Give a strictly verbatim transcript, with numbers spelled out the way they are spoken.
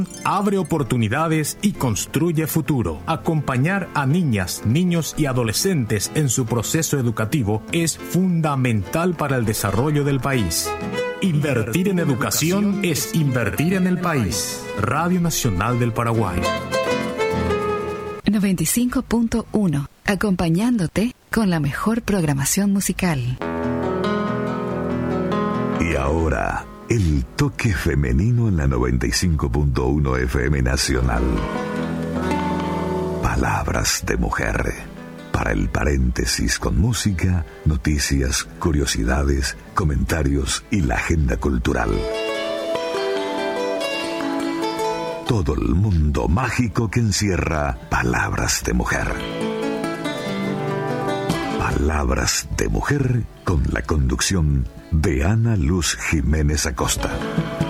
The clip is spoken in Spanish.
Abre oportunidades y construye futuro. Acompañar a niñas, niños y adolescentes en su proceso educativo es fundamental para el desarrollo del país. Invertir en educación es invertir en el país. Radio Nacional del Paraguay. noventa y cinco punto uno. Acompañándote con la mejor programación musical. Y ahora, el toque femenino en la noventa y cinco punto uno F M Nacional. Palabras de mujer. Para el paréntesis con música, noticias, curiosidades, comentarios y la agenda cultural. Todo el mundo mágico que encierra Palabras de mujer. Palabras de mujer con la conducción de Ana Luz Jiménez Acosta.